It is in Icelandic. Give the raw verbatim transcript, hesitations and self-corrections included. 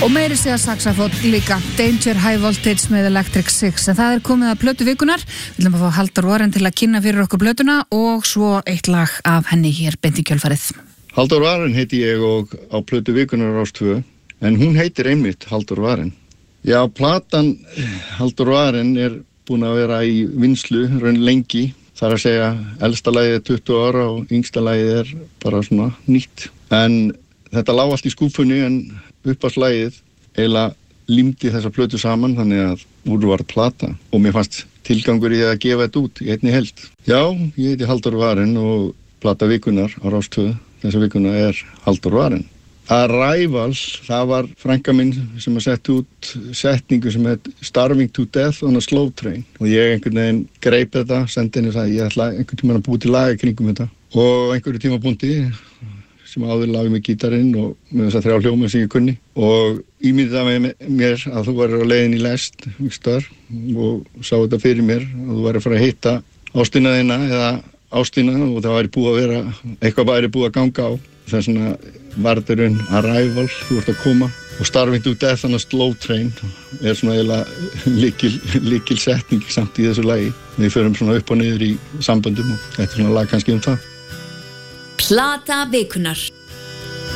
Og meiri segja saxafótt líka, Danger High Voltage með Electric Six. En það er komið að plötu vikunar. Við viljum að fá Halldór Warren til að kynna fyrir okkur plötuna og svo eitt lag af henni hér beint í kjölfarið. Halldór Warren heiti ég og á plötu vikunar Rás tvö, en hún heitir einmitt Halldór Warren. Já, platan Halldór Warren er búin að vera í vinslu raun lengi. Það er að segja, elsta lagið er tuttugu ára og yngsta lagið er bara svona nýtt. En þetta lá allt í skúfunni, en uppáslagið eiginlega límdi þessa plötu saman, þannig að úr var plata og mér fannst tilgangur í að gefa þetta út í einni heild. Já, ég heiti Halldór Warren og plata vikunar á Rás tvö þessa vikuna er Halldór Warren. Arrivals, það var frænka minn sem að setja út setningu sem heit Starving to Death on a Slow Train og ég einhvern veginn greip þetta, sendi henni og sagði ég ætla einhvern tímann að búi til lag kringum þetta og einhverju tímapunkti sem áður lagði með gítarinn og með þess að þrjá hljóma sem ég kunni og ímyndaði með mér að þú væri á leiðin í lest star, og sá þetta fyrir mér að þú væri að fara að hitta ástina þína eða ástina og það væri búið að vera eitthvað væri búið að ganga á. Þess vegna varðurinn Arrival, þú ert að koma og Starving to Death on a Slow Train er svona eiginlega líkil, líkil setning samt í þessu lagi. Við förum svona upp og niður í samböndum og þetta er svona lag kannski um það. Plata vikunar.